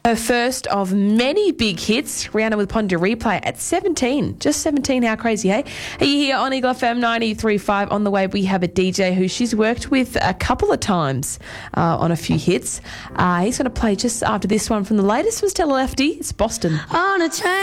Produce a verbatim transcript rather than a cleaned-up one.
Her first of many big hits, Rihanna with Ponder Replay at seventeen. Just seventeen, how crazy, hey? Are you here on Eagle F M ninety-three point five? On the way, we have a D J who she's worked with a couple of times uh, on a few hits. Uh, he's going to play just after this one from the latest was Tell a Lefty. It's Boston. On a train.